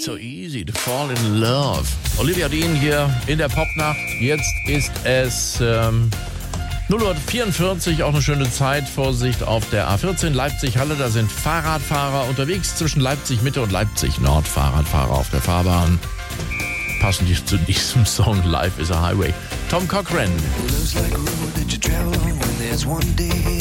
so easy to fall in love. Olivia Dean hier in der Popnacht. Jetzt ist es 0:44 Uhr, auch eine schöne Zeit. Vorsicht auf der A14 Leipzig-Halle. Da sind Fahrradfahrer unterwegs zwischen Leipzig-Mitte und Leipzig-Nord. Fahrradfahrer auf der Fahrbahn. Passend zu diesem Song Life is a Highway. Tom Cochrane.